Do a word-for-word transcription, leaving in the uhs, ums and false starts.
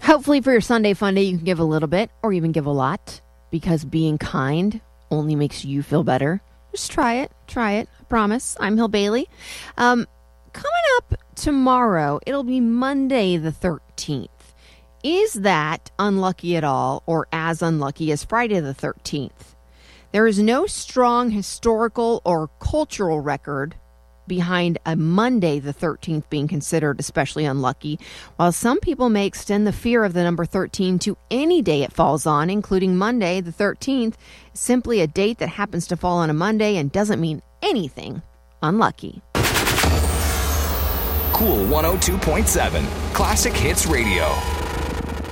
Hopefully for your Sunday fun day, you can give a little bit or even give a lot, because being kind only makes you feel better. Just try it. Try it. I promise. I'm Hill Bailey. Um, coming up tomorrow, it'll be Monday the thirteenth. Is that unlucky at all, or as unlucky as Friday the thirteenth? There is no strong historical or cultural record behind a Monday the thirteenth being considered especially unlucky, while some people may extend the fear of the number thirteen to any day it falls on, including Monday the thirteenth, simply a date that happens to fall on a Monday and doesn't mean anything unlucky. Cool one oh two point seven, Classic Hits Radio.